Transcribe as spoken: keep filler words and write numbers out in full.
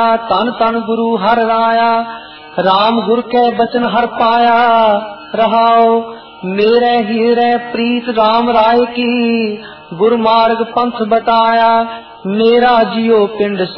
तन तन गुरु हर राया। राम गुर के बचन हर पाया रहाओ। मेरे हीरे प्रीत राम राय की गुरु मार्ग पंथ बताया। मेरा जियो पिंड